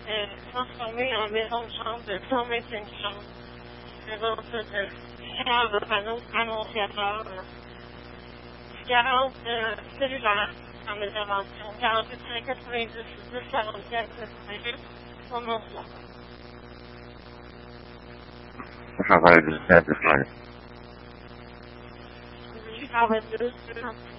transformé en maison de chambre de 125 chambres. Présente de chambres de panneaux annonciateurs, 40 cellulaires en intervention, 48 90 10 44 88 pour mon soir. How about this type of flight? 8 22 2